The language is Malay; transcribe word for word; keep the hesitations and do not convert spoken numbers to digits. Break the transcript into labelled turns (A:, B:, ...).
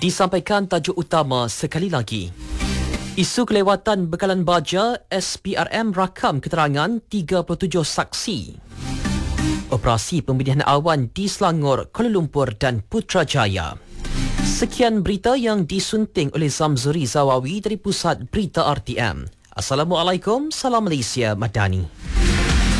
A: Disampaikan tajuk utama sekali lagi. Isu kelewatan bekalan baja, S P R M rakam keterangan tiga puluh tujuh saksi. Operasi pemilihan awan di Selangor, Kuala Lumpur dan Putrajaya. Sekian berita yang disunting oleh Zamzuri Zawawi dari Pusat Berita R T M. Assalamualaikum, salam Malaysia Madani.